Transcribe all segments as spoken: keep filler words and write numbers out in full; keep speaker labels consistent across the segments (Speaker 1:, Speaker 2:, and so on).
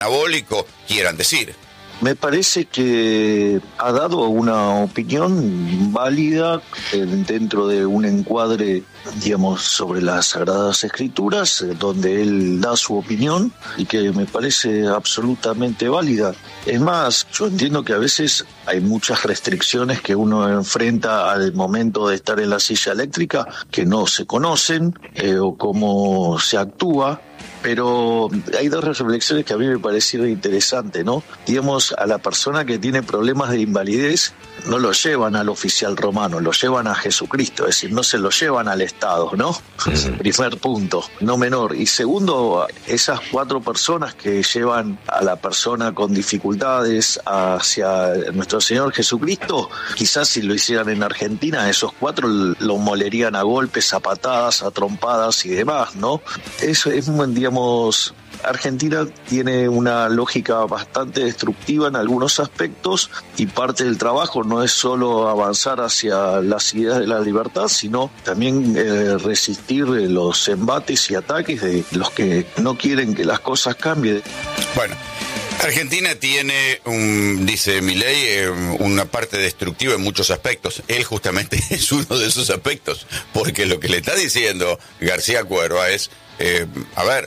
Speaker 1: anabólico quieran decir.
Speaker 2: Me parece que ha dado una opinión válida eh, dentro de un encuadre, digamos, sobre las Sagradas Escrituras, eh, donde él da su opinión y que me parece absolutamente válida. Es más, yo entiendo que a veces hay muchas restricciones que uno enfrenta al momento de estar en la silla eléctrica que no se conocen eh, o cómo se actúa. Pero hay dos reflexiones que a mí me parecieron interesantes, ¿no? Digamos, a la persona que tiene problemas de invalidez no lo llevan al oficial romano, lo llevan a Jesucristo, es decir, no se lo llevan al Estado, ¿no? Sí. Primer punto, no menor. Y segundo, esas cuatro personas que llevan a la persona con dificultades hacia nuestro Señor Jesucristo, quizás si lo hicieran en Argentina, esos cuatro lo molerían a golpes, a patadas, a trompadas y demás, ¿no? Eso es un día. Digamos, Argentina tiene una lógica bastante destructiva en algunos aspectos y parte del trabajo no es solo avanzar hacia las ideas de la libertad, sino también eh, resistir los embates y ataques de los que no quieren que las cosas cambien.
Speaker 1: Bueno, Argentina tiene, un, dice Milei, eh, una parte destructiva en muchos aspectos. Él justamente es uno de esos aspectos, porque lo que le está diciendo García Cuerva es, eh, a ver,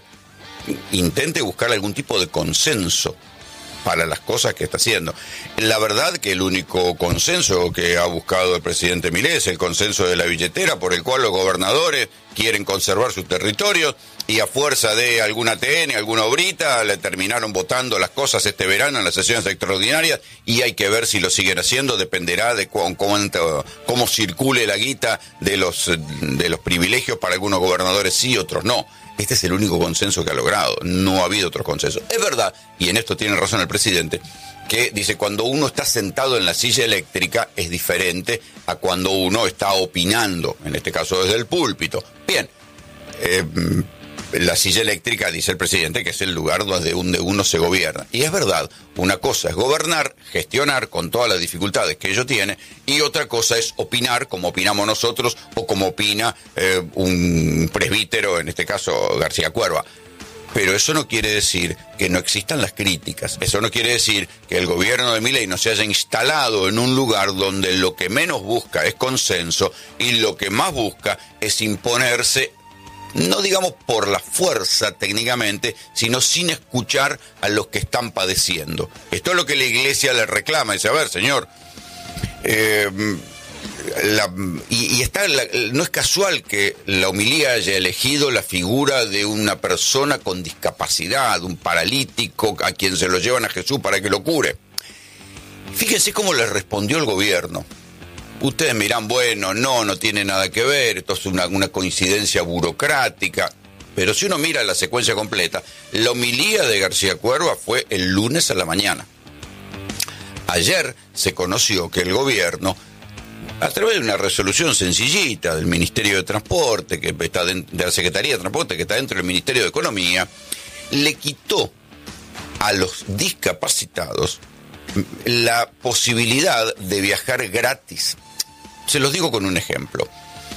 Speaker 1: intente buscar algún tipo de consenso para las cosas que está haciendo. La verdad que el único consenso que ha buscado el presidente Milei es el consenso de la billetera, por el cual los gobernadores quieren conservar sus territorios y a fuerza de alguna T N, alguna obrita, le terminaron votando las cosas este verano en las sesiones extraordinarias y hay que ver si lo siguen haciendo, dependerá de cu- cuánto, cómo circule la guita de los, de los privilegios para algunos gobernadores sí, otros no. Este es el único consenso que ha logrado, no ha habido otros consensos. Es verdad, y en esto tiene razón el presidente, que dice cuando uno está sentado en la silla eléctrica es diferente a cuando uno está opinando, en este caso desde el púlpito. Bien, eh, la silla eléctrica, dice el presidente, que es el lugar donde uno se gobierna. Y es verdad, una cosa es gobernar, gestionar con todas las dificultades que ello tiene, y otra cosa es opinar, como opinamos nosotros, o como opina eh, un presbítero, en este caso García Cuerva. Pero eso no quiere decir que no existan las críticas. Eso no quiere decir que el gobierno de Milei no se haya instalado en un lugar donde lo que menos busca es consenso y lo que más busca es imponerse, no digamos por la fuerza técnicamente, sino sin escuchar a los que están padeciendo. Esto es lo que la iglesia le reclama. Dice, a ver, señor, eh, la, y, y está la, no es casual que la homilía haya elegido la figura de una persona con discapacidad, un paralítico a quien se lo llevan a Jesús para que lo cure. Fíjense cómo le respondió el gobierno. Ustedes mirán, bueno, no, no tiene nada que ver, esto es una, una coincidencia burocrática. Pero si uno mira la secuencia completa, la homilía de García Cuerva fue el lunes a la mañana. Ayer se conoció que el gobierno, a través de una resolución sencillita del Ministerio de Transporte, que está de, de la Secretaría de Transporte, que está dentro del Ministerio de Economía, le quitó a los discapacitados la posibilidad de viajar gratis. Se los digo con un ejemplo.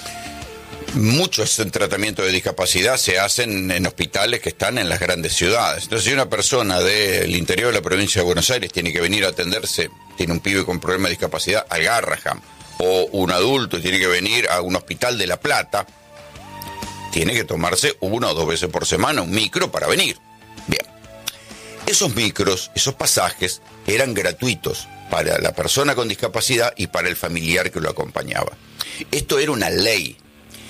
Speaker 1: Muchos tratamientos de discapacidad se hacen en hospitales que están en las grandes ciudades. Entonces, si una persona del interior de la provincia de Buenos Aires tiene que venir a atenderse, tiene un pibe con problema de discapacidad, al Garraham, o un adulto y tiene que venir a un hospital de La Plata, tiene que tomarse una o dos veces por semana un micro para venir. Bien. Esos micros, esos pasajes, eran gratuitos para la persona con discapacidad y para el familiar que lo acompañaba. Esto era una ley.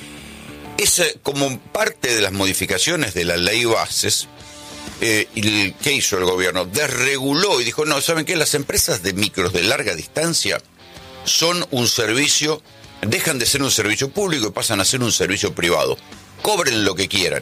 Speaker 1: Es como parte de las modificaciones de la ley Bases, eh, y ¿qué hizo el gobierno? Desreguló y dijo, no, ¿saben qué? Las empresas de micros de larga distancia son un servicio, dejan de ser un servicio público y pasan a ser un servicio privado. Cobren lo que quieran.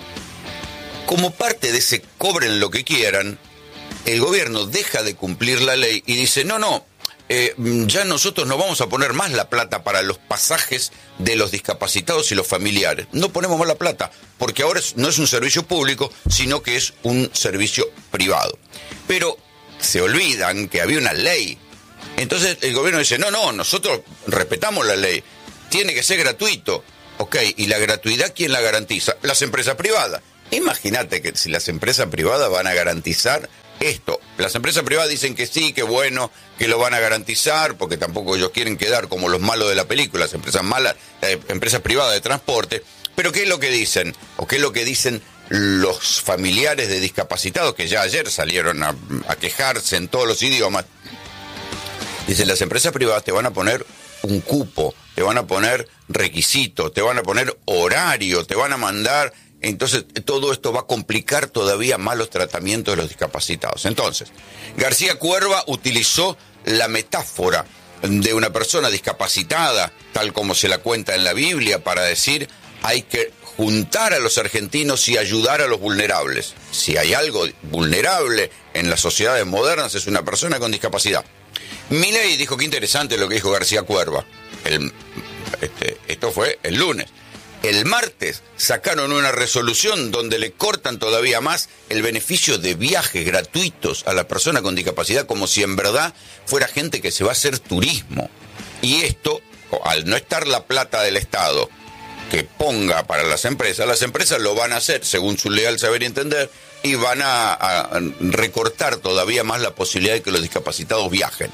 Speaker 1: Como parte de ese cobren lo que quieran, el gobierno deja de cumplir la ley y dice, no, no, eh, ya nosotros no vamos a poner más la plata para los pasajes de los discapacitados y los familiares. No ponemos más la plata, porque ahora es, no es un servicio público, sino que es un servicio privado. Pero se olvidan que había una ley. Entonces el gobierno dice, no, no, nosotros respetamos la ley, tiene que ser gratuito. Ok, ¿y la gratuidad quién la garantiza? Las empresas privadas. Imagínate que si las empresas privadas van a garantizar esto. Las empresas privadas dicen que sí, que bueno, que lo van a garantizar, porque tampoco ellos quieren quedar como los malos de la película, las empresas malas, eh, empresas privadas de transporte. Pero ¿qué es lo que dicen? ¿O qué es lo que dicen los familiares de discapacitados, que ya ayer salieron a, a quejarse en todos los idiomas? Dicen, las empresas privadas te van a poner un cupo, te van a poner requisitos, te van a poner horario, te van a mandar... Entonces, todo esto va a complicar todavía más los tratamientos de los discapacitados. Entonces, García Cuerva utilizó la metáfora de una persona discapacitada, tal como se la cuenta en la Biblia, para decir, hay que juntar a los argentinos y ayudar a los vulnerables. Si hay algo vulnerable en las sociedades modernas, es una persona con discapacidad. Milei dijo, qué interesante lo que dijo García Cuerva. El, este, esto fue el lunes. El martes sacaron una resolución donde le cortan todavía más el beneficio de viajes gratuitos a la persona con discapacidad, como si en verdad fuera gente que se va a hacer turismo. Y esto, al no estar la plata del Estado que ponga para las empresas, las empresas lo van a hacer según su legal saber y entender, y van a, a recortar todavía más la posibilidad de que los discapacitados viajen.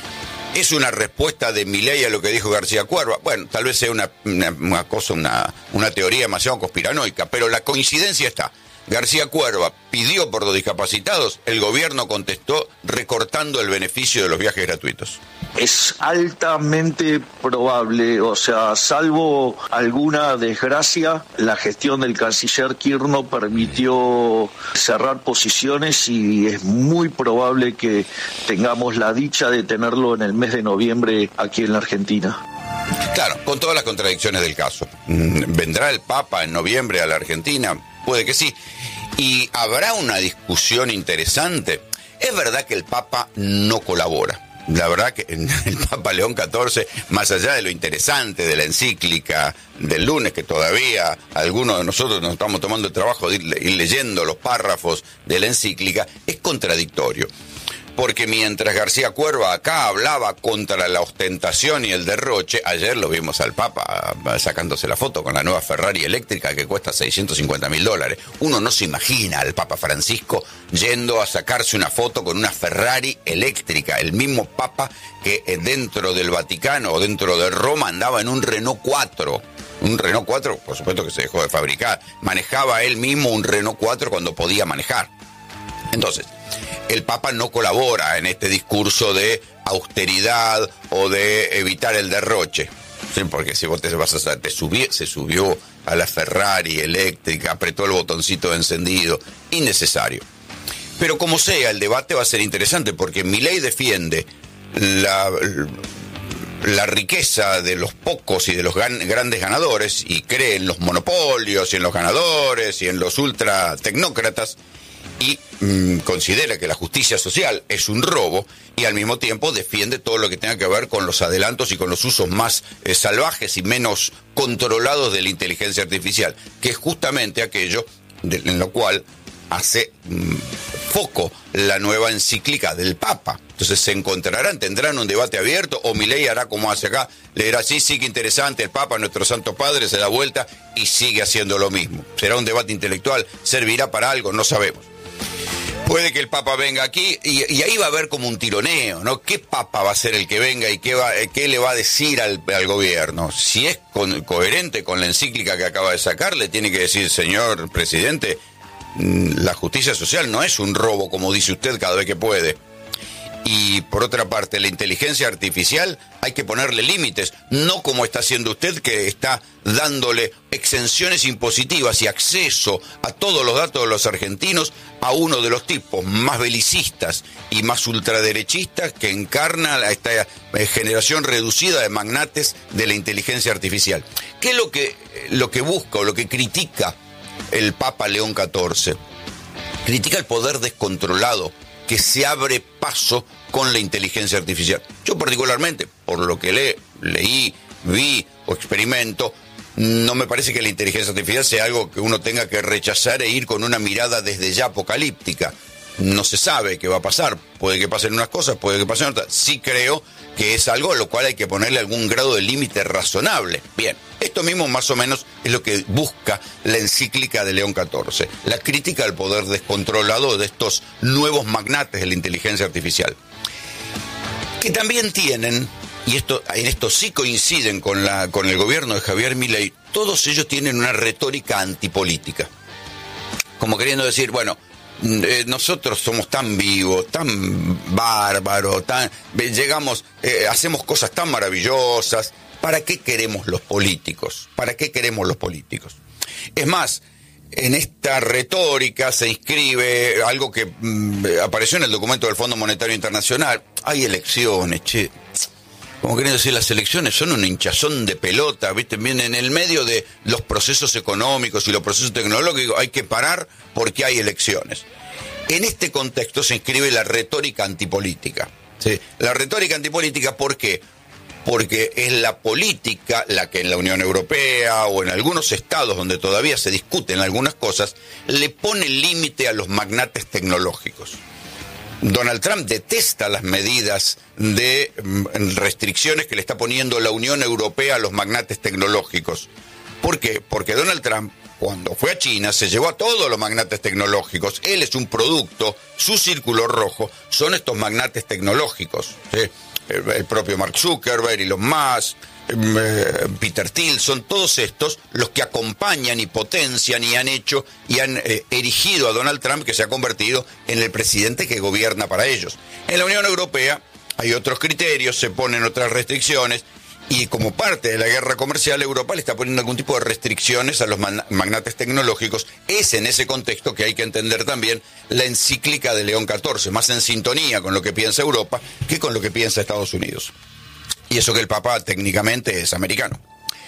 Speaker 1: ¿Es una respuesta de Milei a lo que dijo García Cuerva? Bueno, tal vez sea una, una, una cosa, una, una teoría demasiado conspiranoica, pero la coincidencia está. García Cuerva pidió por los discapacitados, el gobierno contestó recortando el beneficio de los viajes gratuitos.
Speaker 2: Es altamente probable, o sea, salvo alguna desgracia, la gestión del canciller Kirchner permitió cerrar posiciones y es muy probable que tengamos la dicha de tenerlo en el mes de noviembre aquí en la Argentina.
Speaker 1: Claro, con todas las contradicciones del caso. ¿Vendrá el Papa en noviembre a la Argentina? Puede que sí. Y habrá una discusión interesante. Es verdad que el Papa no colabora. La verdad que el Papa León catorce, más allá de lo interesante de la encíclica del lunes, que todavía algunos de nosotros nos estamos tomando el trabajo de ir, ir leyendo los párrafos de la encíclica, es contradictorio. Porque mientras García Cuerva acá hablaba contra la ostentación y el derroche, ayer lo vimos al Papa sacándose la foto con la nueva Ferrari eléctrica que cuesta seiscientos cincuenta mil dólares. Uno no se imagina al Papa Francisco yendo a sacarse una foto con una Ferrari eléctrica. El mismo Papa que dentro del Vaticano o dentro de Roma andaba en un Renault cuatro. Un Renault cuatro, por supuesto que se dejó de fabricar. Manejaba él mismo un Renault cuatro cuando podía manejar. Entonces, el Papa no colabora en este discurso de austeridad o de evitar el derroche. ¿Sí? Porque si vos te vas a te subí, se subió a la Ferrari eléctrica, apretó el botoncito de encendido, innecesario. Pero como sea, el debate va a ser interesante porque Milei defiende la, la riqueza de los pocos y de los gan, grandes ganadores y cree en los monopolios y en los ganadores y en los ultra tecnócratas. Y mmm, considera que la justicia social es un robo y al mismo tiempo defiende todo lo que tenga que ver con los adelantos y con los usos más eh, salvajes y menos controlados de la inteligencia artificial, que es justamente aquello de, en lo cual hace mmm, foco la nueva encíclica del Papa. Entonces se encontrarán, tendrán un debate abierto, o Milei hará como hace acá, le dirá, sí, sí, que interesante, el Papa, nuestro Santo Padre, se da vuelta y sigue haciendo lo mismo. Será un debate intelectual, servirá para algo, no sabemos. Puede que el Papa venga aquí y, y ahí va a haber como un tironeo, ¿no? ¿Qué Papa va a ser el que venga y qué, va, qué le va a decir al, al gobierno? Si es con, coherente con la encíclica que acaba de sacar, le tiene que decir, señor presidente, la justicia social no es un robo, como dice usted cada vez que puede. Y por otra parte, la inteligencia artificial hay que ponerle límites, no como está haciendo usted, que está dándole exenciones impositivas y acceso a todos los datos de los argentinos a uno de los tipos más belicistas y más ultraderechistas que encarna esta generación reducida de magnates de la inteligencia artificial. ¿Qué es lo que, lo que busca o lo que critica el Papa León catorce? Critica el poder descontrolado que se abre paso con la inteligencia artificial. Yo particularmente, por lo que le, leí, vi o experimento, no me parece que la inteligencia artificial sea algo que uno tenga que rechazar e ir con una mirada desde ya apocalíptica. No se sabe qué va a pasar. Puede que pasen unas cosas, puede que pasen otras. Sí creo que es algo a lo cual hay que ponerle algún grado de límite razonable. Bien, Esto mismo más o menos es lo que busca la encíclica de León catorce, la crítica al poder descontrolado de estos nuevos magnates de la inteligencia artificial, que también tienen, y esto, en esto sí coinciden con, la, con el gobierno de Javier Milei, todos ellos tienen una retórica antipolítica, como queriendo decir, bueno, Eh, nosotros somos tan vivos, tan bárbaros, tan llegamos, eh, hacemos cosas tan maravillosas. ¿Para qué queremos los políticos? ¿Para qué queremos los políticos? Es más, en esta retórica se inscribe algo que mm, apareció en el documento del Fondo Monetario Internacional. Hay elecciones, che. Como queriendo decir, las elecciones son un hinchazón de pelota, ¿viste? Bien, en el medio de los procesos económicos y los procesos tecnológicos hay que parar porque hay elecciones. En este contexto se inscribe la retórica antipolítica, ¿sí? La retórica antipolítica, ¿por qué? Porque es la política la que en la Unión Europea o en algunos estados donde todavía se discuten algunas cosas, le pone límite a los magnates tecnológicos. Donald Trump detesta las medidas de restricciones que le está poniendo la Unión Europea a los magnates tecnológicos. ¿Por qué? Porque Donald Trump, cuando fue a China, se llevó a todos los magnates tecnológicos. Él es un producto, su círculo rojo son estos magnates tecnológicos, ¿sí? El propio Mark Zuckerberg, Elon Musk, Peter Thiel, son todos estos los que acompañan y potencian y han hecho y han eh, erigido a Donald Trump, que se ha convertido en el presidente que gobierna para ellos. En la Unión Europea hay otros criterios, se ponen otras restricciones, y como parte de la guerra comercial, Europa le está poniendo algún tipo de restricciones a los magnates tecnológicos. Es en ese contexto que hay que entender también la encíclica de León catorce, más en sintonía con lo que piensa Europa que con lo que piensa Estados Unidos. Y eso que el Papa técnicamente es americano.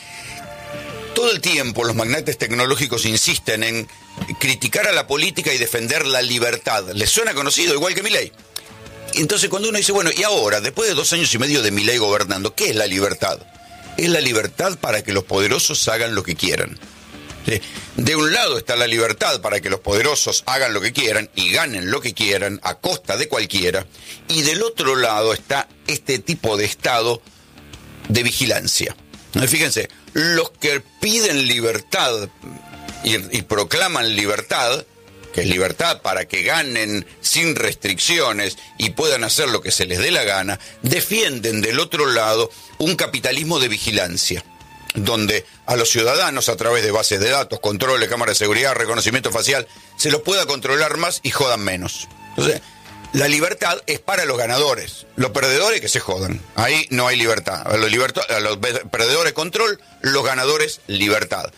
Speaker 1: Todo el tiempo los magnates tecnológicos insisten en criticar a la política y defender la libertad. ¿Les suena conocido? Igual que Milei. Entonces cuando uno dice, bueno, y ahora, después de dos años y medio de Milei gobernando, ¿qué es la libertad? Es la libertad para que los poderosos hagan lo que quieran. ¿Sí? De un lado está la libertad para que los poderosos hagan lo que quieran y ganen lo que quieran a costa de cualquiera, y del otro lado está este tipo de estado de vigilancia. Fíjense, los que piden libertad y, y proclaman libertad, que es libertad para que ganen sin restricciones y puedan hacer lo que se les dé la gana, defienden del otro lado un capitalismo de vigilancia, donde a los ciudadanos, a través de bases de datos, controles, cámaras de seguridad, reconocimiento facial, se los pueda controlar más y jodan menos. Entonces, la libertad es para los ganadores. Los perdedores que se jodan. Ahí no hay libertad. A los, libertad, a los perdedores control, los ganadores libertad.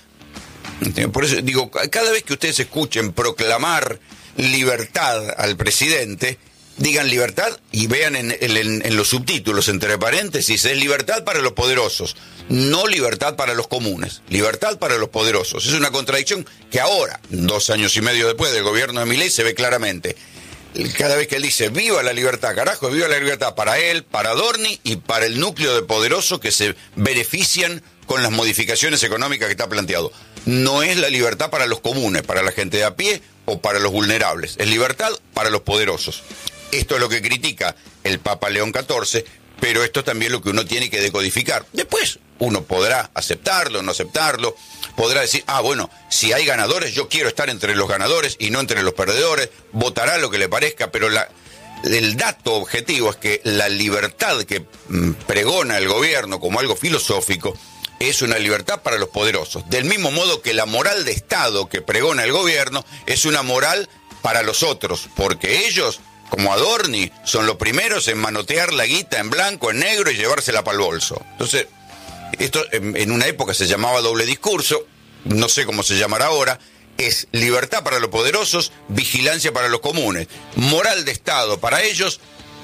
Speaker 1: Por eso digo, cada vez que ustedes escuchen proclamar libertad al presidente, digan libertad y vean en, en, en los subtítulos, entre paréntesis, es libertad para los poderosos, no libertad para los comunes, libertad para los poderosos. Es una contradicción que ahora, dos años y medio después del gobierno de Milei, se ve claramente. Cada vez que él dice, viva la libertad, carajo, viva la libertad para él, para Adorni y para el núcleo de poderosos que se benefician con las modificaciones económicas que está planteado. No es la libertad para los comunes, para la gente de a pie o para los vulnerables. Es libertad para los poderosos. Esto es lo que critica el Papa León catorce, pero esto es también lo que uno tiene que decodificar. Después uno podrá aceptarlo, no aceptarlo, podrá decir, ah, bueno, si hay ganadores, yo quiero estar entre los ganadores y no entre los perdedores, votará lo que le parezca, pero la, el dato objetivo es que la libertad que mm, pregona el gobierno como algo filosófico es una libertad para los poderosos. Del mismo modo que la moral de Estado que pregona el gobierno es una moral para los otros, porque ellos, como Adorni, son los primeros en manotear la guita en blanco, en negro y llevársela para el bolso. Entonces, esto en, en una época se llamaba doble discurso, no sé cómo se llamará ahora, es libertad para los poderosos, vigilancia para los comunes, moral de Estado para ellos,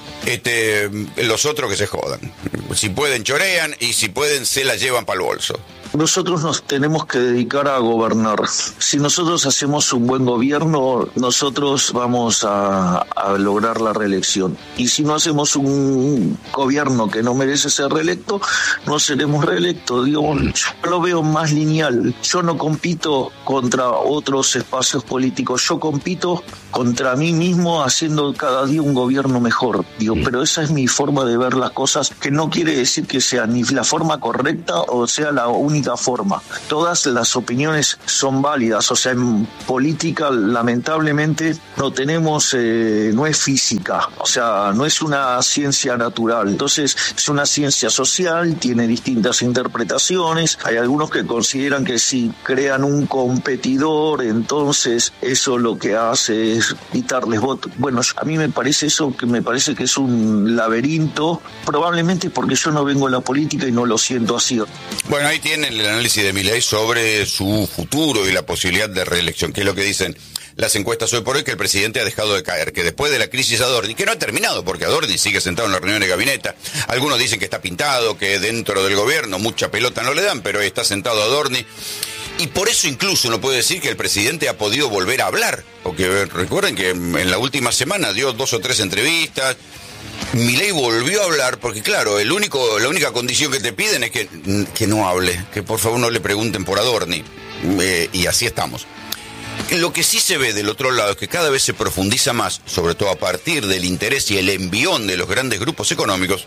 Speaker 1: este, los otros que se jodan. Si pueden chorean y si pueden se la llevan para el bolso.
Speaker 2: Nosotros nos tenemos que dedicar a gobernar. Si nosotros hacemos un buen gobierno, nosotros vamos a, a lograr la reelección. Y si no hacemos un gobierno que no merece ser reelecto, no seremos reelectos. Digo, yo lo veo más lineal. Yo no compito contra otros espacios políticos. Yo compito contra mí mismo haciendo cada día un gobierno mejor. Digo, pero esa es mi forma de ver las cosas, que no quiere decir que sea ni la forma correcta o sea la única única forma. Todas las opiniones son válidas, o sea, en política lamentablemente no tenemos, eh, no es física, o sea, no es una ciencia natural, entonces es una ciencia social, tiene distintas interpretaciones, hay algunos que consideran que si crean un competidor, entonces eso lo que hace es quitarles votos. Bueno, a mí me parece eso, que me parece que es un laberinto, probablemente porque yo no vengo en la política y no lo siento así.
Speaker 1: Bueno, ahí tienen el análisis de Milei sobre su futuro y la posibilidad de reelección, que es lo que dicen las encuestas hoy por hoy, que el presidente ha dejado de caer, que después de la crisis Adorni, que no ha terminado, porque Adorni sigue sentado en la reunión de gabinete, algunos dicen que está pintado, que dentro del gobierno mucha pelota no le dan, pero está sentado Adorni, y por eso incluso uno puede decir que el presidente ha podido volver a hablar, porque recuerden que en la última semana dio dos o tres entrevistas. Milei volvió a hablar, porque claro, el único, la única condición que te piden es que, que no hable, que por favor no le pregunten por Adorni, eh, y así estamos. Lo que sí se ve del otro lado es que cada vez se profundiza más, sobre todo a partir del interés y el envión de los grandes grupos económicos,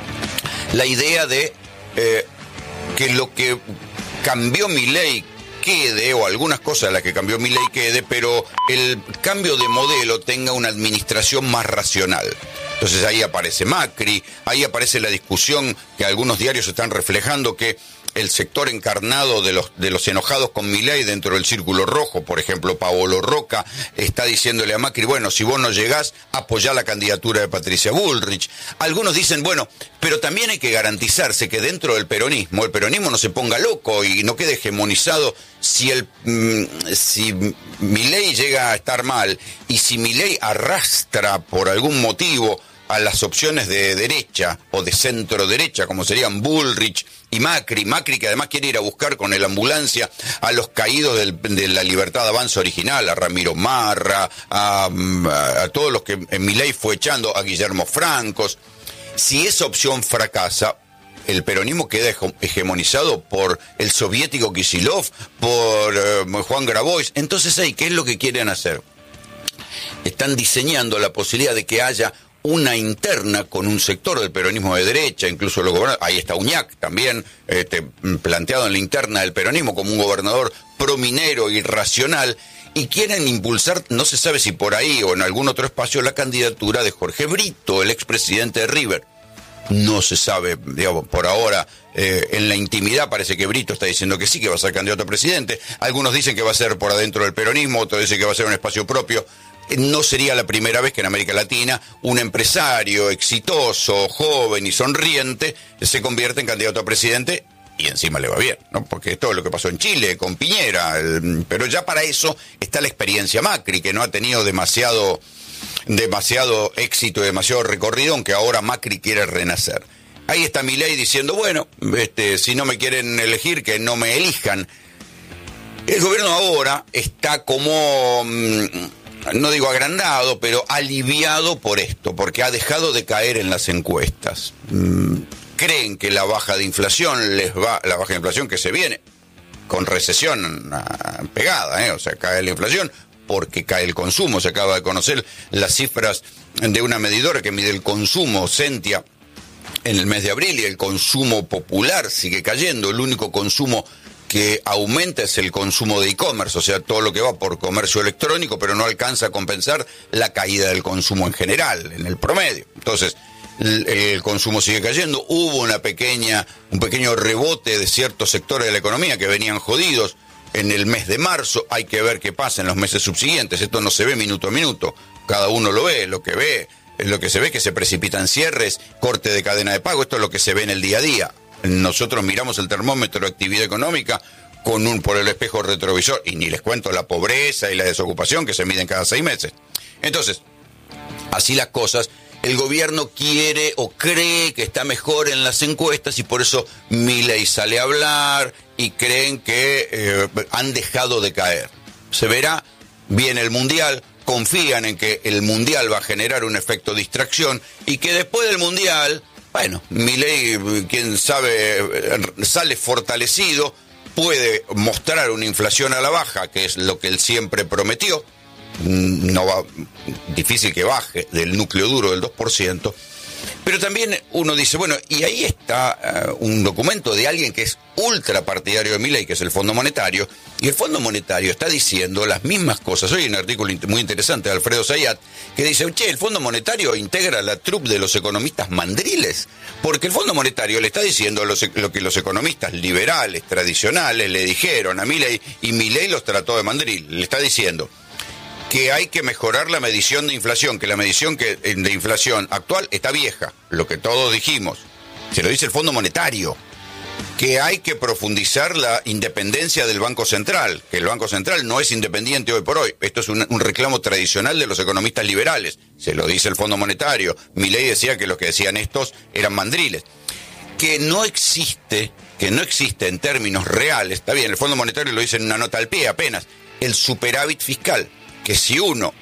Speaker 1: la idea de eh, que lo que cambió Milei quede, o algunas cosas de las que cambió Milei quede, pero el cambio de modelo tenga una administración más racional. Entonces ahí aparece Macri, ahí aparece la discusión que algunos diarios están reflejando, que el sector encarnado de los de los enojados con Milei dentro del Círculo Rojo, por ejemplo, Paolo Roca, está diciéndole a Macri, bueno, si vos no llegás, apoyá la candidatura de Patricia Bullrich. Algunos dicen, bueno, pero también hay que garantizarse que dentro del peronismo, el peronismo no se ponga loco y no quede hegemonizado si el mmm, si Milei llega a estar mal, y si Milei arrastra por algún motivo a las opciones de derecha o de centro derecha, como serían Bullrich y Macri, Macri que además quiere ir a buscar con el ambulancia a los caídos del, de la Libertad de Avanza original, a Ramiro Marra, a, a, a todos los que en Milei fue echando, a Guillermo Francos. Si esa opción fracasa, el peronismo queda hegemonizado por el soviético Kicillof, por uh, Juan Grabois. Entonces, ahí, ¿qué es lo que quieren hacer? Están diseñando la posibilidad de que haya una interna con un sector del peronismo de derecha, incluso los gobernadores, ahí está Uñac también, este, planteado en la interna del peronismo como un gobernador prominero y racional, y quieren impulsar, no se sabe si por ahí o en algún otro espacio, la candidatura de Jorge Brito, el expresidente de River. No se sabe, digamos, por ahora, eh, en la intimidad parece que Brito está diciendo que sí, que va a ser candidato a presidente. Algunos dicen que va a ser por adentro del peronismo, otros dicen que va a ser un espacio propio. No sería la primera vez que en América Latina un empresario exitoso, joven y sonriente se convierte en candidato a presidente y encima le va bien, ¿no? Porque es todo lo que pasó en Chile con Piñera, el, pero ya para eso está la experiencia Macri, que no ha tenido demasiado, demasiado éxito y demasiado recorrido, aunque ahora Macri quiere renacer. Ahí está Milei diciendo, bueno, este, si no me quieren elegir, que no me elijan. El gobierno ahora está como... Mmm, no digo agrandado, pero aliviado por esto, porque ha dejado de caer en las encuestas. Mm, creen que la baja de inflación les va, la baja de inflación que se viene, con recesión uh, pegada, ¿eh? O sea, cae la inflación porque cae el consumo. Se acaba de conocer las cifras de una medidora que mide el consumo, Sentia, en el mes de abril, y el consumo popular sigue cayendo. El único consumo que aumenta es el consumo de e-commerce, o sea, todo lo que va por comercio electrónico, pero no alcanza a compensar la caída del consumo en general, en el promedio. Entonces, el, el consumo sigue cayendo. Hubo una pequeña, un pequeño rebote de ciertos sectores de la economía que venían jodidos en el mes de marzo. Hay que ver qué pasa en los meses subsiguientes. Esto no se ve minuto a minuto. Cada uno lo ve, lo que ve, es lo que se ve, que se precipitan cierres, corte de cadena de pago. Esto es lo que se ve en el día a día. Nosotros miramos el termómetro de actividad económica con un por el espejo retrovisor, y ni les cuento la pobreza y la desocupación que se miden cada seis meses. Entonces, así las cosas, el gobierno quiere o cree que está mejor en las encuestas, y por eso Milei sale a hablar y creen que eh, han dejado de caer. Se verá, viene el Mundial, confían en que el Mundial va a generar un efecto distracción y que después del Mundial... Bueno, Milei, quién sabe, sale fortalecido, puede mostrar una inflación a la baja, que es lo que él siempre prometió. No va, difícil que baje del núcleo duro del dos por ciento. Pero también uno dice, bueno, y ahí está uh, un documento de alguien que es ultra partidario de Milei, que es el Fondo Monetario, y el Fondo Monetario está diciendo las mismas cosas. Hoy hay un artículo muy interesante de Alfredo Zayat que dice, che, el Fondo Monetario integra la troupe de los economistas mandriles, porque el Fondo Monetario le está diciendo los, lo que los economistas liberales, tradicionales, le dijeron a Milei, y Milei los trató de mandril. Le está diciendo que hay que mejorar la medición de inflación, que la medición que, de inflación actual está vieja, lo que todos dijimos, se lo dice el Fondo Monetario, que hay que profundizar la independencia del Banco Central, que el Banco Central no es independiente hoy por hoy, esto es un, un reclamo tradicional de los economistas liberales, se lo dice el Fondo Monetario, Milei decía que los que decían estos eran mandriles, que no existe, que no existe en términos reales, está bien, el Fondo Monetario lo dice en una nota al pie apenas, el superávit fiscal, que si uno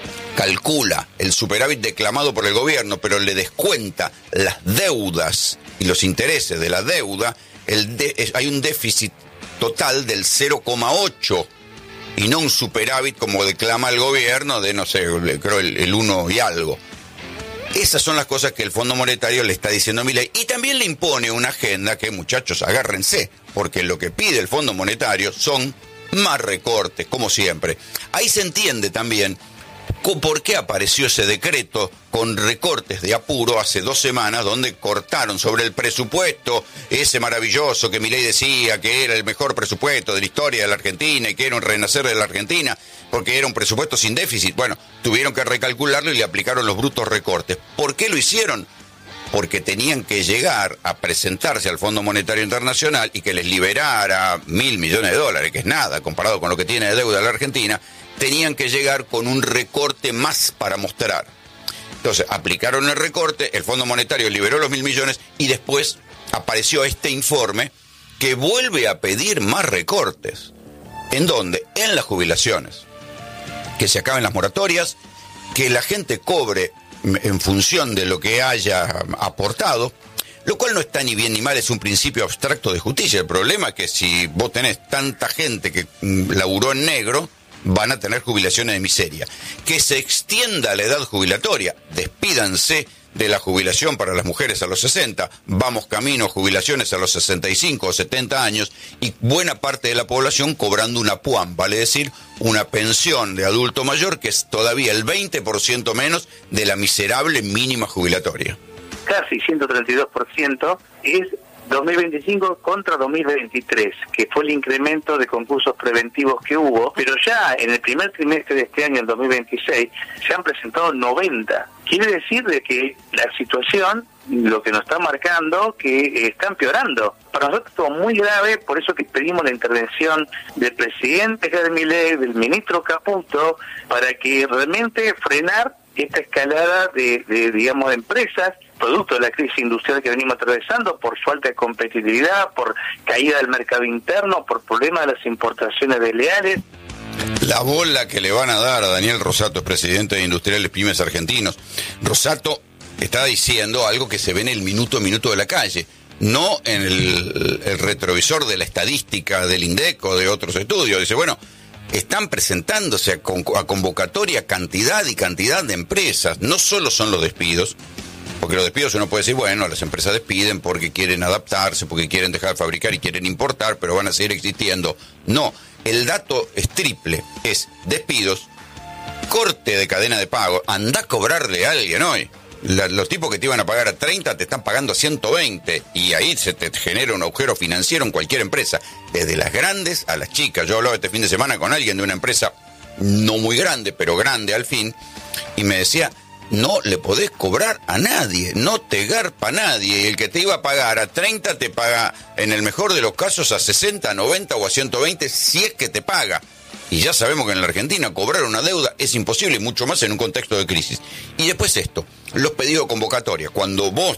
Speaker 1: calcula el superávit declamado por el gobierno, pero le descuenta las deudas y los intereses de la deuda, el de, es, hay un déficit total del cero coma ocho y no un superávit como declama el gobierno de, no sé, creo el, el uno y algo. Esas son las cosas que el Fondo Monetario le está diciendo a Milei, y también le impone una agenda que, muchachos, agárrense, porque lo que pide el Fondo Monetario son más recortes, como siempre. Ahí se entiende también por qué apareció ese decreto con recortes de apuro hace dos semanas, donde cortaron sobre el presupuesto ese maravilloso que Milei decía que era el mejor presupuesto de la historia de la Argentina y que era un renacer de la Argentina, porque era un presupuesto sin déficit. Bueno, tuvieron que recalcularlo y le aplicaron los brutos recortes. ¿Por qué lo hicieron? Porque tenían que llegar a presentarse al Fondo Monetario Internacional y que les liberara mil millones de dólares, que es nada comparado con lo que tiene de deuda la Argentina, tenían que llegar con un recorte más para mostrar. Entonces, aplicaron el recorte, el Fondo Monetario liberó los mil millones y después apareció este informe que vuelve a pedir más recortes. ¿En dónde? En las jubilaciones. Que se acaben las moratorias, que la gente cobre en función de lo que haya aportado, lo cual no está ni bien ni mal, es un principio abstracto de justicia. El problema es que si vos tenés tanta gente que laburó en negro, van a tener jubilaciones de miseria. Que se extienda la edad jubilatoria, despídanse de la jubilación para las mujeres a los sesenta, vamos camino a jubilaciones a los sesenta y cinco o setenta años, y buena parte de la población cobrando una P U A M, vale decir, una pensión de adulto mayor que es todavía el veinte por ciento menos de la miserable mínima jubilatoria.
Speaker 3: Casi ciento treinta y dos por ciento es dos mil veinticinco contra dos mil veintitrés, que fue el incremento de concursos preventivos que hubo, pero ya en el primer trimestre de este año, el dos mil veintiséis, se han presentado noventa. Quiere decir de que la situación, lo que nos está marcando, que está empeorando. Para nosotros es muy grave, por eso que pedimos la intervención del presidente Javier Milei, del ministro Caputo, para que realmente frenar esta escalada de, de, digamos, de empresas, producto de la crisis industrial que venimos atravesando, por falta de competitividad, por caída del mercado interno, por problemas de las importaciones desleales.
Speaker 1: La bola que le van a dar a Daniel Rosato, presidente de Industriales Pymes Argentinos. Rosato está diciendo algo que se ve en el minuto a minuto de la calle, no en el, el retrovisor de la estadística del INDEC o de otros estudios. Dice, bueno, están presentándose a, con, a convocatoria cantidad y cantidad de empresas. No solo son los despidos, porque los despidos uno puede decir, bueno, las empresas despiden porque quieren adaptarse, porque quieren dejar de fabricar y quieren importar, pero van a seguir existiendo. No, el dato es triple, es despidos, corte de cadena de pago, andá a cobrarle a alguien hoy. La, los tipos que te iban a pagar a treinta te están pagando a ciento veinte y ahí se te genera un agujero financiero en cualquier empresa, desde las grandes a las chicas. Yo hablaba este fin de semana con alguien de una empresa no muy grande, pero grande al fin, y me decía, no le podés cobrar a nadie, no te garpa nadie, y el que te iba a pagar a treinta te paga, en el mejor de los casos, a sesenta, noventa o a ciento veinte, si es que te paga. Y ya sabemos que en la Argentina cobrar una deuda es imposible, mucho más en un contexto de crisis. Y después esto, los pedidos de convocatoria. Cuando vos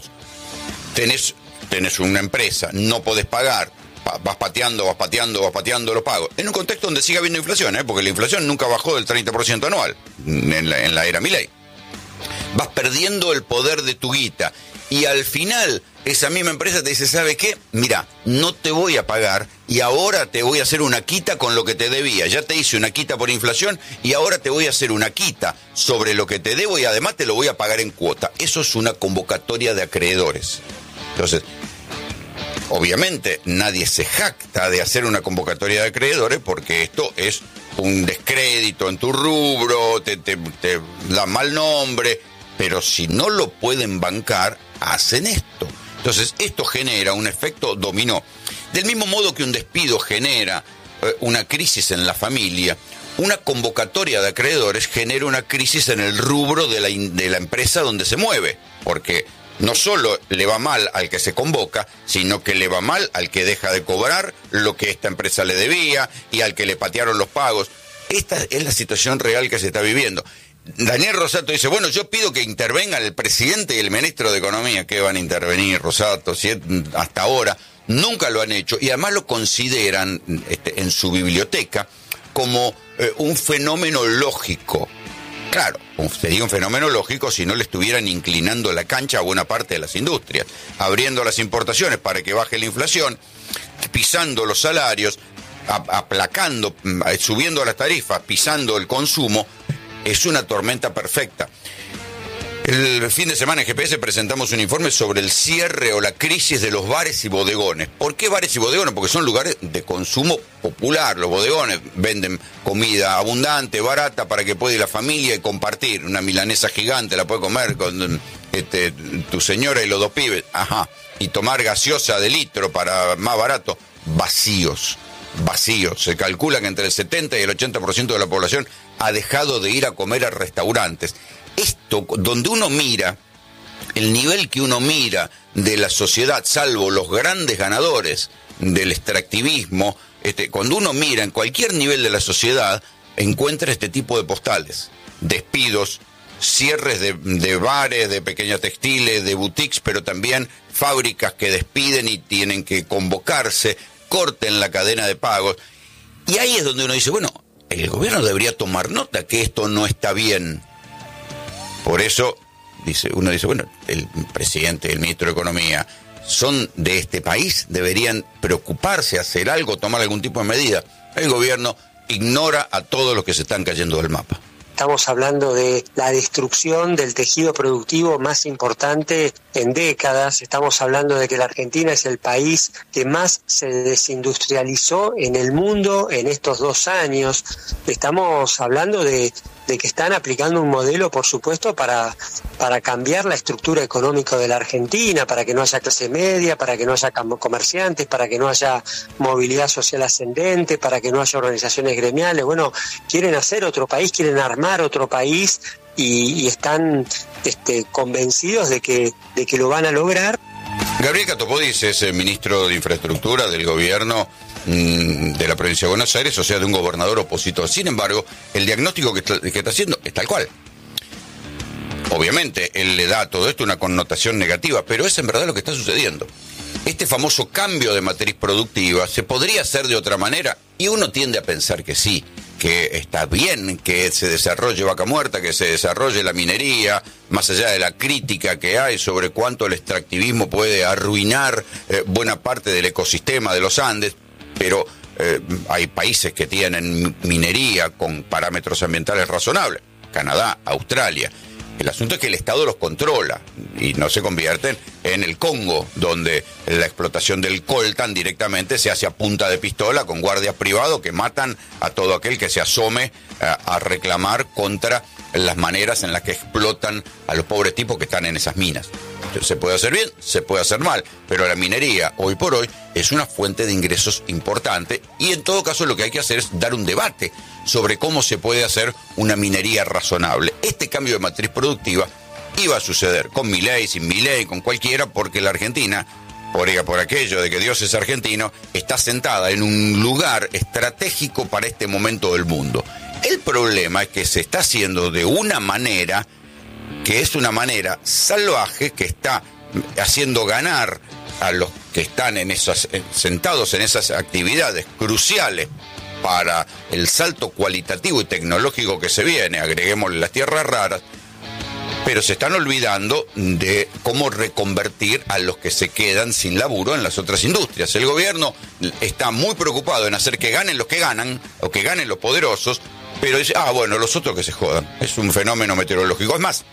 Speaker 1: tenés, tenés una empresa, no podés pagar, pa, vas pateando, vas pateando, vas pateando los pagos. En un contexto donde sigue habiendo inflación, ¿eh? Porque la inflación nunca bajó del treinta por ciento anual en la, en la era Milei. vas perdiendo el poder de tu guita. Y al final, esa misma empresa te dice, ¿sabe qué? Mira, no te voy a pagar y ahora te voy a hacer una quita con lo que te debía. Ya te hice una quita por inflación y ahora te voy a hacer una quita sobre lo que te debo y además te lo voy a pagar en cuota. Eso es una convocatoria de acreedores. Entonces, obviamente nadie se jacta de hacer una convocatoria de acreedores porque esto es un descrédito en tu rubro, te, te, te da mal nombre, pero si no lo pueden bancar, hacen esto. Entonces, esto genera un efecto dominó. Del mismo modo que un despido genera eh, una crisis en la familia, una convocatoria de acreedores genera una crisis en el rubro de la, de la empresa donde se mueve, porque no solo le va mal al que se convoca, sino que le va mal al que deja de cobrar lo que esta empresa le debía y al que le patearon los pagos. Esta es la situación real que se está viviendo. Daniel Rosato dice, bueno, yo pido que intervengan el presidente y el ministro de Economía. ¿Qué van a intervenir, Rosato? Si hasta ahora nunca lo han hecho y además lo consideran este, en su biblioteca como eh, un fenómeno lógico. Claro, sería un fenómeno lógico si no le estuvieran inclinando la cancha a buena parte de las industrias, abriendo las importaciones para que baje la inflación, pisando los salarios, aplacando, subiendo las tarifas, pisando el consumo. Es una tormenta perfecta. El fin de semana en G P S presentamos un informe sobre el cierre o la crisis de los bares y bodegones. ¿Por qué bares y bodegones? Porque son lugares de consumo popular. Los bodegones venden comida abundante, barata, para que pueda ir la familia y compartir. Una milanesa gigante la puede comer con este, tu señora y los dos pibes. Ajá. Y tomar gaseosa de litro para más barato. Vacíos. Vacíos. Se calcula que entre el setenta y el ochenta por ciento de la población ha dejado de ir a comer a restaurantes. Esto, donde uno mira, el nivel que uno mira de la sociedad, salvo los grandes ganadores del extractivismo, este, cuando uno mira en cualquier nivel de la sociedad, encuentra este tipo de postales. Despidos, cierres de, de bares, de pequeñas textiles, de boutiques, pero también fábricas que despiden y tienen que convocarse, corten la cadena de pagos. Y ahí es donde uno dice, bueno, el gobierno debería tomar nota que esto no está bien. Por eso, dice, uno dice, bueno, el presidente y el ministro de Economía son de este país, deberían preocuparse, hacer algo, tomar algún tipo de medida. El gobierno ignora a todos los que se están cayendo del mapa.
Speaker 4: Estamos hablando de la destrucción del tejido productivo más importante en décadas. Estamos hablando de que la Argentina es el país que más se desindustrializó en el mundo en estos dos años. Estamos hablando de, de que están aplicando un modelo, por supuesto, para, para cambiar la estructura económica de la Argentina, para que no haya clase media, para que no haya comerciantes, para que no haya movilidad social ascendente, para que no haya organizaciones gremiales. Bueno, quieren hacer otro país, quieren armar otro país y, y están este, convencidos de que, de que lo van a lograr.
Speaker 1: Gabriel Catopodis es el ministro de Infraestructura del gobierno mmm, de la provincia de Buenos Aires, o sea, de un gobernador opositor. Sin embargo, el diagnóstico que está, que está haciendo es tal cual. Obviamente, él le da a todo esto una connotación negativa, pero es en verdad lo que está sucediendo. Este famoso cambio de matriz productiva se podría hacer de otra manera y uno tiende a pensar que sí, que está bien que se desarrolle Vaca Muerta, que se desarrolle la minería, más allá de la crítica que hay sobre cuánto el extractivismo puede arruinar eh, buena parte del ecosistema de los Andes, pero eh, hay países que tienen minería con parámetros ambientales razonables, Canadá, Australia. El asunto es que el Estado los controla y no se convierten en el Congo, donde la explotación del coltan directamente se hace a punta de pistola con guardias privados que matan a todo aquel que se asome a, a reclamar contra las maneras en las que explotan a los pobres tipos que están en esas minas. Entonces, se puede hacer bien, se puede hacer mal, pero la minería hoy por hoy es una fuente de ingresos importante y en todo caso lo que hay que hacer es dar un debate sobre cómo se puede hacer una minería razonable. Este cambio de matriz productiva iba a suceder con Milei, sin Milei, con cualquiera, porque la Argentina, por, por aquello de que Dios es argentino, está sentada en un lugar estratégico para este momento del mundo. El problema es que se está haciendo de una manera que es una manera salvaje, que está haciendo ganar a los que están en esas, sentados en esas actividades cruciales para el salto cualitativo y tecnológico que se viene, agreguémosle las tierras raras, pero se están olvidando de cómo reconvertir a los que se quedan sin laburo en las otras industrias. El gobierno está muy preocupado en hacer que ganen los que ganan, o que ganen los poderosos, pero dice, ah, bueno, los otros que se jodan. Es un fenómeno meteorológico. Es más,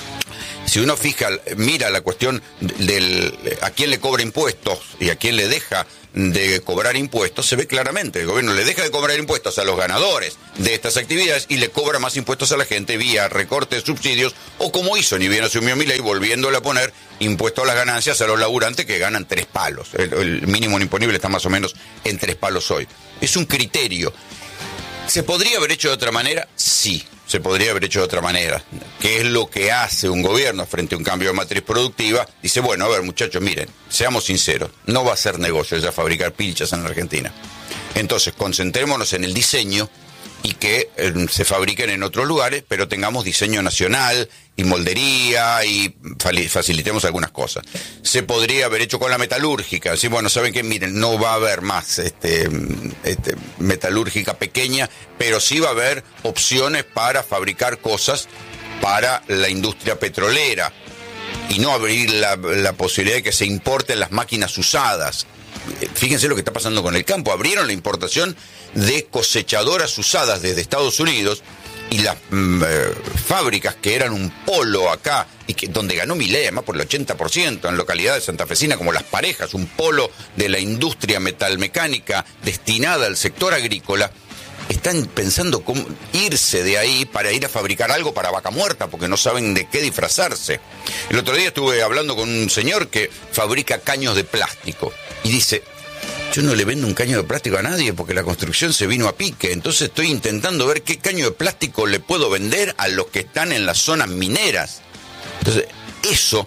Speaker 1: si uno fija, mira la cuestión del a quién le cobra impuestos y a quién le deja de cobrar impuestos, se ve claramente. El gobierno le deja de cobrar impuestos a los ganadores de estas actividades y le cobra más impuestos a la gente vía recorte de subsidios, o como hizo ni bien asumió Milei, volviéndole a poner impuesto a las ganancias a los laburantes que ganan tres palos. El, el mínimo imponible está más o menos en tres palos hoy. Es un criterio. ¿Se podría haber hecho de otra manera? Sí, se podría haber hecho de otra manera. ¿Qué es lo que hace un gobierno frente a un cambio de matriz productiva? Dice, bueno, a ver, muchachos, miren, seamos sinceros, no va a ser negocio ya fabricar pilchas en la Argentina. Entonces, concentrémonos en el diseño y que eh, se fabriquen en otros lugares, pero tengamos diseño nacional y moldería y facilitemos algunas cosas. Se podría haber hecho con la metalúrgica. Sí, bueno, saben que miren, no va a haber más este, este, metalúrgica pequeña, pero sí va a haber opciones para fabricar cosas para la industria petrolera y no abrir la, la posibilidad de que se importen las máquinas usadas. Fíjense lo que está pasando con el campo. Abrieron la importación de cosechadoras usadas desde Estados Unidos y las mm, eh, fábricas que eran un polo acá y que donde ganó Milei además por el ochenta por ciento en localidades santafesinas como Las Parejas, un polo de la industria metalmecánica destinada al sector agrícola, están pensando cómo irse de ahí para ir a fabricar algo para Vaca Muerta porque no saben de qué disfrazarse. El otro día estuve hablando con un señor que fabrica caños de plástico y dice, yo no le vendo un caño de plástico a nadie porque la construcción se vino a pique, entonces estoy intentando ver qué caño de plástico le puedo vender a los que están en las zonas mineras. Entonces, eso,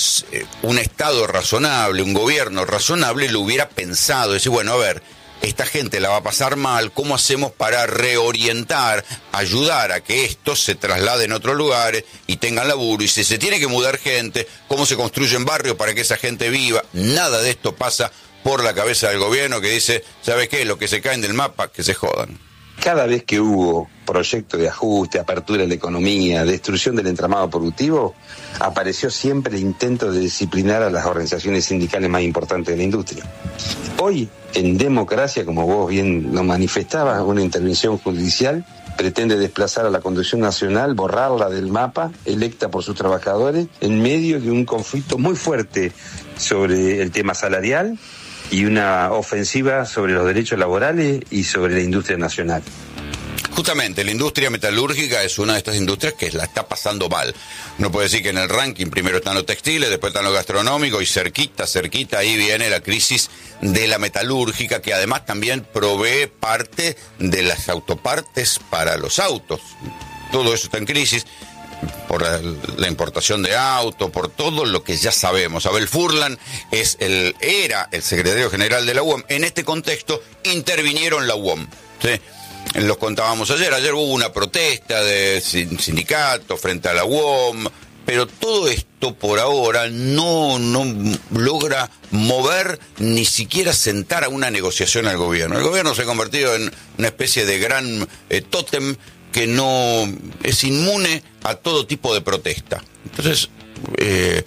Speaker 1: un Estado razonable, un gobierno razonable lo hubiera pensado, decir, bueno, a ver, esta gente la va a pasar mal, ¿cómo hacemos para reorientar, ayudar a que esto se traslade en otros lugares y tengan laburo? Y si se tiene que mudar gente, ¿cómo se construyen barrios para que esa gente viva? Nada de esto pasa por la cabeza del gobierno que dice, ¿sabes qué? Los que se caen del mapa, que se jodan.
Speaker 5: Cada vez que hubo proyecto de ajuste, apertura de la economía, destrucción del entramado productivo, apareció siempre el intento de disciplinar a las organizaciones sindicales más importantes de la industria. Hoy, en democracia, como vos bien lo manifestabas, una intervención judicial pretende desplazar a la conducción nacional, borrarla del mapa, electa por sus trabajadores, en medio de un conflicto muy fuerte sobre el tema salarial y una ofensiva sobre los derechos laborales y sobre la industria nacional.
Speaker 1: Justamente, la industria metalúrgica es una de estas industrias que la está pasando mal. Uno puede decir que en el ranking primero están los textiles, después están los gastronómicos y cerquita, cerquita ahí viene la crisis de la metalúrgica, que además también provee parte de las autopartes para los autos. Todo eso está en crisis por la importación de autos, por todo lo que ya sabemos. Abel Furlan es el, era el secretario general de la U O M. En este contexto intervinieron la U O M, ¿sí? Los contábamos ayer, ayer hubo una protesta de sindicatos frente a la U O M, pero todo esto por ahora no, no logra mover, ni siquiera sentar a una negociación al gobierno. El gobierno se ha convertido en una especie de gran eh, tótem que no es inmune a todo tipo de protesta. Entonces, eh,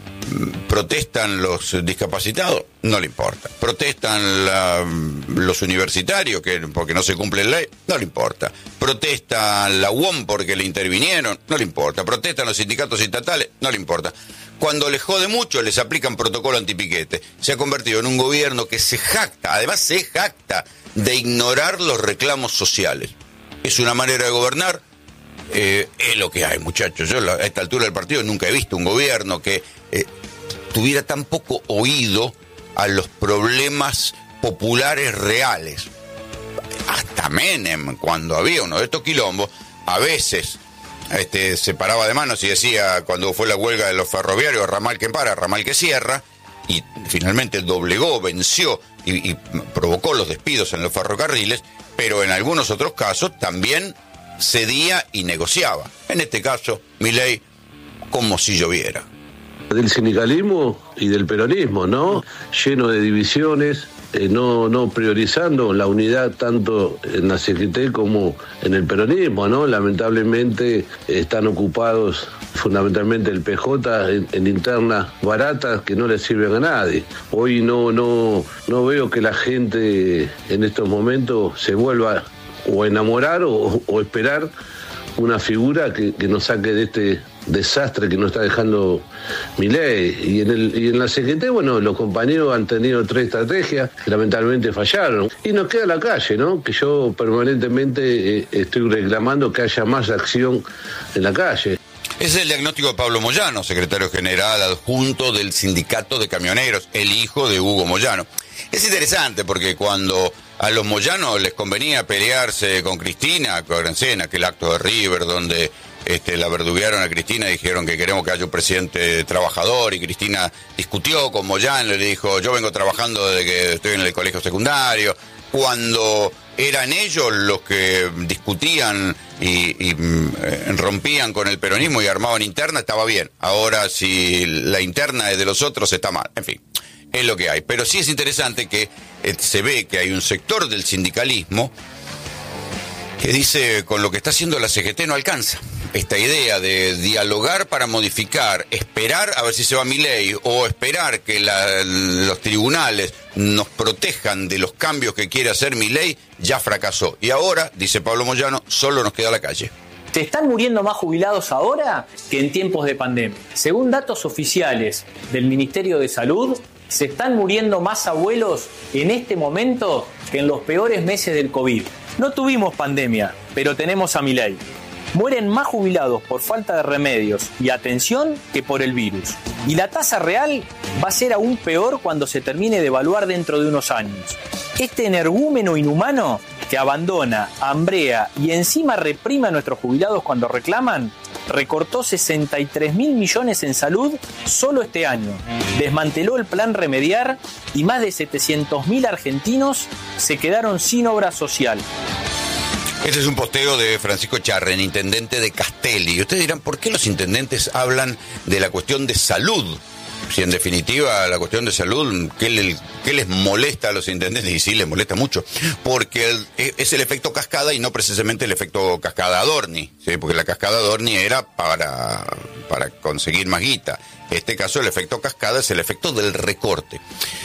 Speaker 1: protestan los discapacitados, no le importa. Protestan la, los universitarios que porque no se cumple la ley, no le importa. Protestan la U O M porque le intervinieron, no le importa. Protestan los sindicatos estatales, no le importa. Cuando les jode mucho, les aplican protocolo antipiquete. Se ha convertido en un gobierno que se jacta, además se jacta de ignorar los reclamos sociales. Es una manera de gobernar, eh, es lo que hay, muchachos. Yo a esta altura del partido nunca he visto un gobierno que eh, tuviera tan poco oído a los problemas populares reales. Hasta Menem, cuando había uno de estos quilombos, a veces este, se paraba de manos y decía, cuando fue la huelga de los ferroviarios, ramal que para, ramal que cierra, y finalmente doblegó, venció y, y provocó los despidos en los ferrocarriles, pero en algunos otros casos también cedía y negociaba. En este caso, Milei, como si lloviera.
Speaker 6: Del sindicalismo y del peronismo, ¿no? Lleno de divisiones, eh, no, no priorizando la unidad tanto en la C G T como en el peronismo, ¿no? Lamentablemente están ocupados fundamentalmente el P J, en, en internas baratas que no le sirven a nadie. Hoy no, no, no veo que la gente en estos momentos se vuelva o a enamorar o, o esperar una figura que, que nos saque de este desastre que nos está dejando Milei. Y en el y en la C G T, bueno, los compañeros han tenido tres estrategias que lamentablemente fallaron. Y nos queda la calle, ¿no? Que yo permanentemente eh, estoy reclamando que haya más acción en la calle.
Speaker 1: Es el diagnóstico de Pablo Moyano, secretario general adjunto del Sindicato de Camioneros, el hijo de Hugo Moyano. Es interesante porque cuando a los Moyanos les convenía pelearse con Cristina, acuérdense en aquel acto de River donde este, la verduguearon a Cristina y dijeron que queremos que haya un presidente trabajador, y Cristina discutió con Moyano y le dijo: yo vengo trabajando desde que estoy en el colegio secundario. Cuando eran ellos los que discutían y, y eh, rompían con el peronismo y armaban interna, estaba bien. Ahora si la interna es de los otros, está mal. En fin, es lo que hay. Pero sí es interesante que eh, se ve que hay un sector del sindicalismo que dice: con lo que está haciendo la C G T no alcanza. Esta idea de dialogar para modificar, esperar a ver si se va Milei o esperar que la, los tribunales nos protejan de los cambios que quiere hacer Milei, ya fracasó. Y ahora, dice Pablo Moyano, solo nos queda la calle.
Speaker 7: Se están muriendo más jubilados ahora que en tiempos de pandemia. Según datos oficiales del Ministerio de Salud, se están muriendo más abuelos en este momento que en los peores meses del COVID. No tuvimos pandemia, pero tenemos a Milei. Mueren más jubilados por falta de remedios y atención que por el virus. Y la tasa real va a ser aún peor cuando se termine de evaluar dentro de unos años. Este energúmeno inhumano que abandona, hambrea y encima reprime a nuestros jubilados cuando reclaman, recortó sesenta y tres mil millones en salud solo este año, desmanteló el plan Remediar y más de setecientos mil argentinos se quedaron sin obra social.
Speaker 1: Este es un posteo de Francisco Charren, intendente de Castelli. Y ustedes dirán, ¿por qué los intendentes hablan de la cuestión de salud? Si en definitiva la cuestión de salud, ¿qué, le, qué les molesta a los intendentes? Y sí, les molesta mucho, porque el, es el efecto cascada y no precisamente el efecto cascada Adorni, ¿sí? Porque la cascada Adorni era para, para conseguir más guita. En este caso el efecto cascada es el efecto del recorte.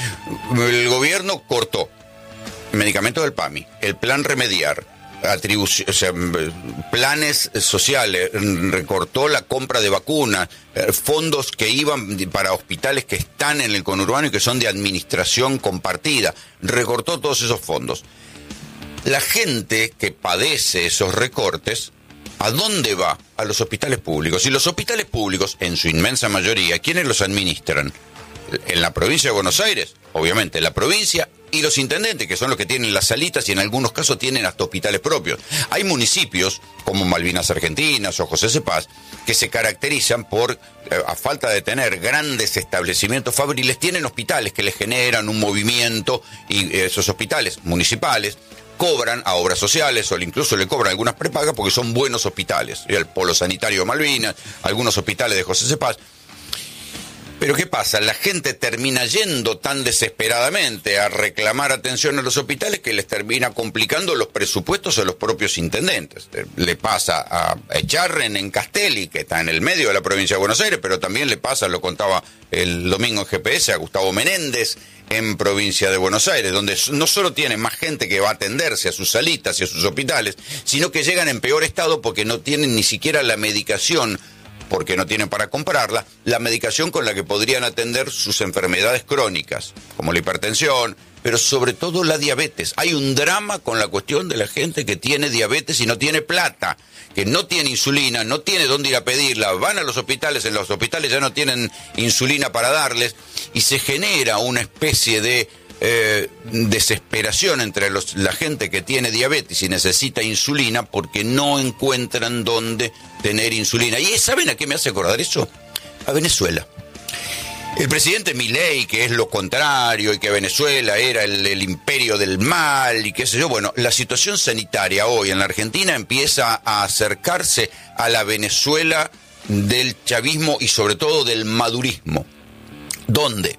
Speaker 1: El gobierno cortó medicamentos del P A M I, el plan Remediar, atribución, o sea, planes sociales, recortó la compra de vacunas, fondos que iban para hospitales que están en el conurbano y que son de administración compartida, recortó todos esos fondos. La gente que padece esos recortes, ¿a dónde va? A los hospitales públicos. Y los hospitales públicos, en su inmensa mayoría, ¿quiénes los administran? En la provincia de Buenos Aires, obviamente, la provincia y los intendentes, que son los que tienen las salitas y en algunos casos tienen hasta hospitales propios. Hay municipios, como Malvinas Argentinas o José Cepaz, que se caracterizan por, eh, a falta de tener grandes establecimientos fabriles, tienen hospitales que les generan un movimiento, y esos hospitales municipales cobran a obras sociales o incluso le cobran algunas prepagas porque son buenos hospitales. El Polo Sanitario de Malvinas, algunos hospitales de José Cepaz. Pero ¿qué pasa? La gente termina yendo tan desesperadamente a reclamar atención a los hospitales que les termina complicando los presupuestos a los propios intendentes. Le pasa a Echarren en Castelli, que está en el medio de la provincia de Buenos Aires, pero también le pasa, lo contaba el domingo en G P S, a Gustavo Menéndez en provincia de Buenos Aires, donde no solo tienen más gente que va a atenderse a sus salitas y a sus hospitales, sino que llegan en peor estado porque no tienen ni siquiera la medicación, porque no tienen para comprarla, la medicación con la que podrían atender sus enfermedades crónicas, como la hipertensión, pero sobre todo la diabetes. Hay un drama con la cuestión de la gente que tiene diabetes y no tiene plata, que no tiene insulina, no tiene dónde ir a pedirla, van a los hospitales, en los hospitales ya no tienen insulina para darles, y se genera una especie de Eh, desesperación entre los, la gente que tiene diabetes y necesita insulina porque no encuentran dónde tener insulina. ¿Y saben a qué me hace acordar eso? A Venezuela. El presidente Milei, que es lo contrario y que Venezuela era el, el imperio del mal y qué sé yo, bueno, la situación sanitaria hoy en la Argentina empieza a acercarse a la Venezuela del chavismo y sobre todo del madurismo. ¿Dónde?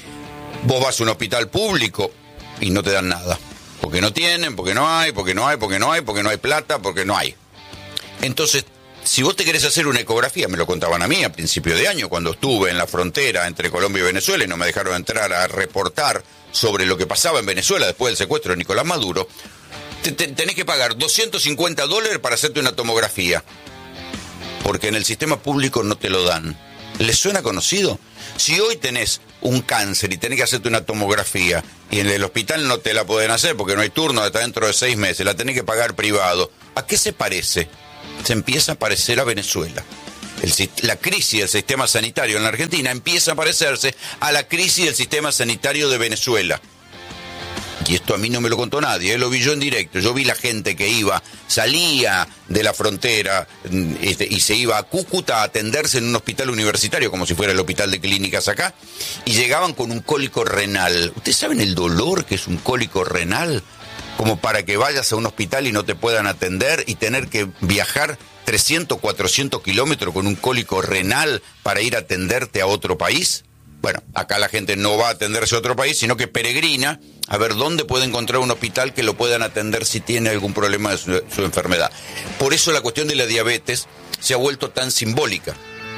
Speaker 1: Vos vas a un hospital público y no te dan nada. Porque no tienen, porque no hay, porque no hay, porque no hay, porque no hay plata, porque no hay. Entonces si vos te querés hacer una ecografía, me lo contaban a mí a principio de año, cuando estuve en la frontera entre Colombia y Venezuela y no me dejaron entrar a reportar sobre lo que pasaba en Venezuela después del secuestro de Nicolás Maduro, te, te, tenés que pagar doscientos cincuenta dólares para hacerte una tomografía, porque en el sistema público no te lo dan. ¿Les suena conocido? Si hoy tenés un cáncer y tenés que hacerte una tomografía y en el hospital no te la pueden hacer porque no hay turno hasta dentro de seis meses, la tenés que pagar privado, ¿a qué se parece? Se empieza a parecer a Venezuela. El, la crisis del sistema sanitario en la Argentina empieza a parecerse a la crisis del sistema sanitario de Venezuela. Y esto a mí no me lo contó nadie, ¿eh? Lo vi yo en directo. Yo vi la gente que iba, salía de la frontera este, y se iba a Cúcuta a atenderse en un hospital universitario, como si fuera el hospital de clínicas acá, y llegaban con un cólico renal. ¿Ustedes saben el dolor que es un cólico renal? Como para que vayas a un hospital y no te puedan atender y tener que viajar trescientos, cuatrocientos kilómetros con un cólico renal para ir a atenderte a otro país. Bueno, acá la gente no va a atenderse a otro país, sino que peregrina a ver dónde puede encontrar un hospital que lo puedan atender si tiene algún problema de su, su enfermedad. Por eso la cuestión de la diabetes se ha vuelto tan simbólica.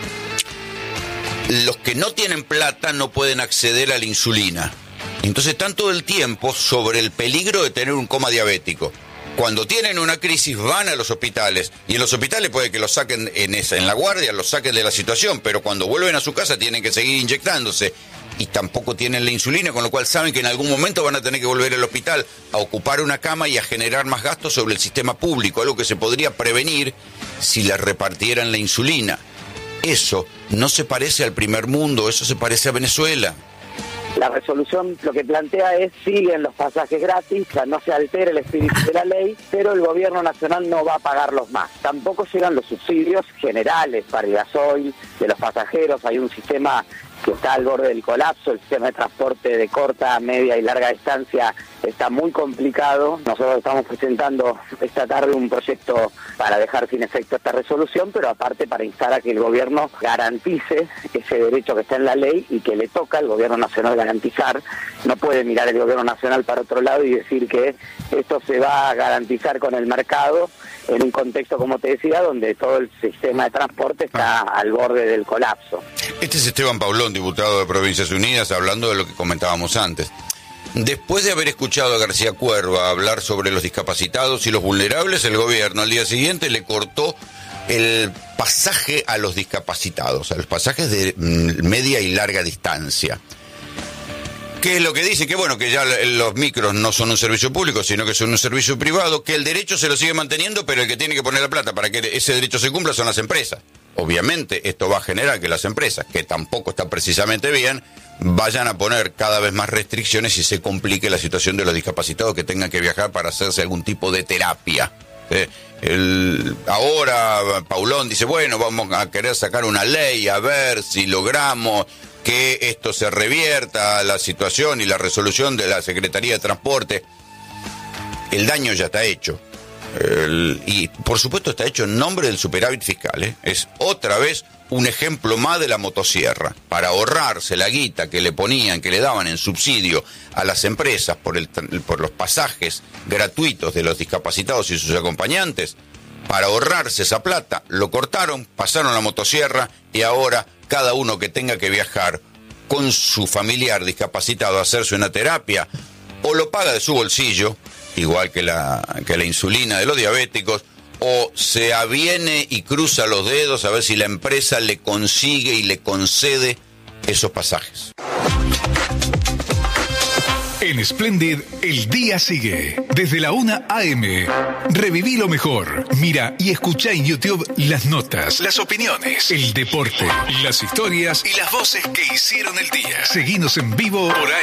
Speaker 1: Los que no tienen plata no pueden acceder a la insulina. Entonces están todo el tiempo sobre el peligro de tener un coma diabético. Cuando tienen una crisis van a los hospitales y en los hospitales puede que los saquen en, esa, en la guardia, los saquen de la situación, pero cuando vuelven a su casa tienen que seguir inyectándose y tampoco tienen la insulina, con lo cual saben que en algún momento van a tener que volver al hospital a ocupar una cama y a generar más gastos sobre el sistema público, algo que se podría prevenir si les repartieran la insulina. Eso no se parece al primer mundo, eso se parece a Venezuela.
Speaker 8: La resolución lo que plantea es siguen los pasajes gratis, o sea, no se altera el espíritu de la ley, pero el gobierno nacional no va a pagarlos más. Tampoco llegan los subsidios generales para el gasoil de los pasajeros. Hay un sistema que está al borde del colapso, el sistema de transporte de corta, media y larga distancia está muy complicado. Nosotros estamos presentando esta tarde un proyecto para dejar sin efecto esta resolución, pero aparte para instar a que el gobierno garantice ese derecho que está en la ley y que le toca al gobierno nacional garantizar. No puede mirar el gobierno nacional para otro lado y decir que esto se va a garantizar con el mercado en un contexto, como te decía, donde todo el sistema de transporte está al borde del colapso.
Speaker 1: Este es Esteban Paulón, diputado de Provincias Unidas, hablando de lo que comentábamos antes. Después de haber escuchado a García Cuerva hablar sobre los discapacitados y los vulnerables, el gobierno al día siguiente le cortó el pasaje a los discapacitados, a los pasajes de media y larga distancia. ¿Qué es lo que dice? Que bueno, que ya los micros no son un servicio público, sino que son un servicio privado, que el derecho se lo sigue manteniendo, pero el que tiene que poner la plata para que ese derecho se cumpla son las empresas. Obviamente esto va a generar que las empresas, que tampoco está precisamente bien, vayan a poner cada vez más restricciones y se complique la situación de los discapacitados que tengan que viajar para hacerse algún tipo de terapia. Eh, el, ahora Paulón dice, bueno, vamos a querer sacar una ley a ver si logramos que esto se revierta, la situación y la resolución de la Secretaría de Transporte. El daño ya está hecho. El, y por supuesto está hecho en nombre del superávit fiscal, ¿eh? Es otra vez un ejemplo más de la motosierra. Para ahorrarse la guita que le ponían, que le daban en subsidio a las empresas por, el, por los pasajes gratuitos de los discapacitados y sus acompañantes, para ahorrarse esa plata, lo cortaron, pasaron la motosierra y ahora cada uno que tenga que viajar con su familiar discapacitado a hacerse una terapia, o lo paga de su bolsillo, igual que la, que la insulina de los diabéticos, o se aviene y cruza los dedos a ver si la empresa le consigue y le concede esos pasajes.
Speaker 9: En Splendid, el día sigue. Desde la una a eme. Reviví lo mejor. Mira y escucha en YouTube las notas, las opiniones, el deporte, las historias y las voces que hicieron el día. Seguinos en vivo por ahí.